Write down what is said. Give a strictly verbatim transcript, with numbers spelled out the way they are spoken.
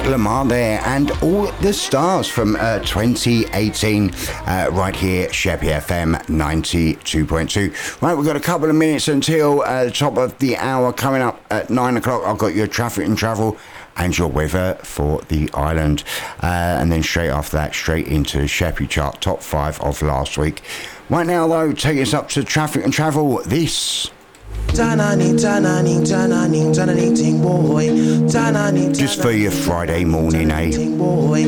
Lamar there, and all the stars from uh, twenty eighteen, uh, right here, Sheppey F M ninety-two point two. Right, we've got a couple of minutes until uh, the top of the hour. Coming up at nine o'clock, I've got your traffic and travel and your weather for the island. Uh, and then straight after that, straight into the Sheppey chart, top five of last week. Right now, though, take us up to traffic and travel. This. Just for your Friday morning, eh?